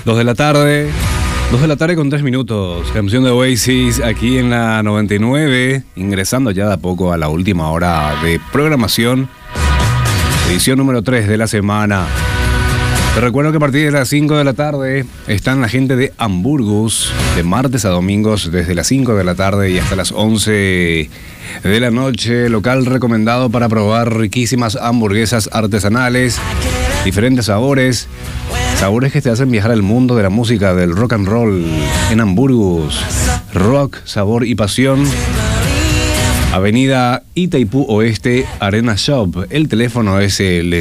2 de la tarde. 2 de la tarde con 3 minutos. Canción de Oasis aquí en la 99. Ingresando ya de a poco a la última hora de programación. Edición número 3 de la semana. Te recuerdo que a partir de las 5 de la tarde están la gente de Hamburgus. De martes a domingos desde las 5 de la tarde y hasta las 11 de la noche. Local recomendado para probar riquísimas hamburguesas artesanales. Diferentes sabores. Sabores que te hacen viajar al mundo de la música, del rock and roll. En Hamburgus. Rock, sabor y pasión. Avenida Itaipú Oeste, Arena Shop. El teléfono es el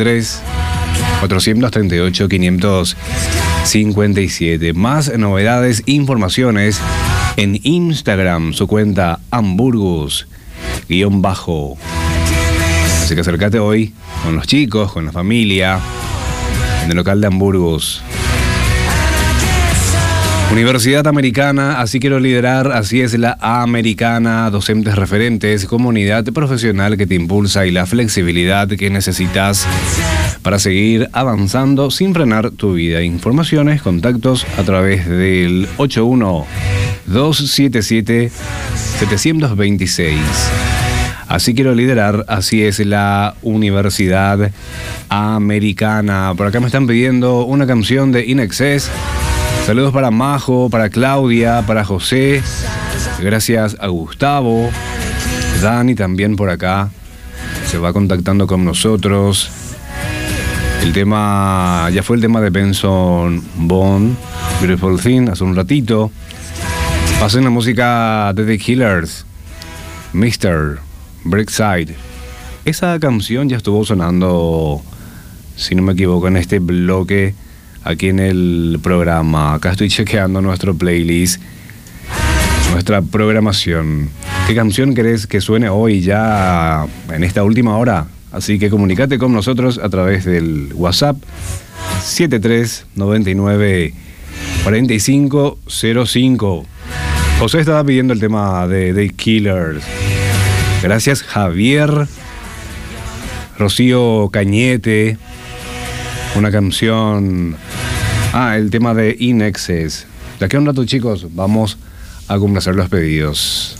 73-438-557. Más novedades, informaciones en Instagram. Su cuenta Hamburgus _ Así que acércate hoy con los chicos, con la familia, en el local de Hamburgus. Universidad Americana, así quiero liderar, así es la Americana, docentes referentes, comunidad profesional que te impulsa y la flexibilidad que necesitas para seguir avanzando sin frenar tu vida. Informaciones, contactos a través del 81-277-726. Así quiero liderar, así es la Universidad Americana. Por acá me están pidiendo una canción de In Excess. Saludos para Majo, para Claudia, para José. Gracias a Gustavo. Dani también por acá se va contactando con nosotros. El tema, ya fue el tema de Benson Boone, Beautiful Thing, hace un ratito. Pasen la música de The Killers, Mr. Brightside. Esa canción ya estuvo sonando, si no me equivoco, en este bloque aquí en el programa. Acá estoy chequeando nuestro playlist, nuestra programación. ¿Qué canción querés que suene hoy ya en esta última hora? Así que comunícate con nosotros a través del WhatsApp 7399-4505. José estaba pidiendo el tema de The Killers. Gracias, Javier. Rocío Cañete. Una canción. El tema de In Excess. De aquí a un rato, chicos, vamos a complacer los pedidos.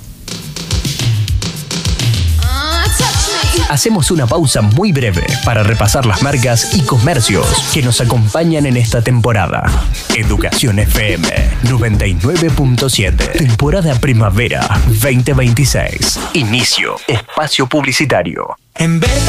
Hacemos una pausa muy breve para repasar las marcas y comercios que nos acompañan en esta temporada. Educación FM 99.7. Temporada Primavera 2026. Inicio. Espacio publicitario. En vez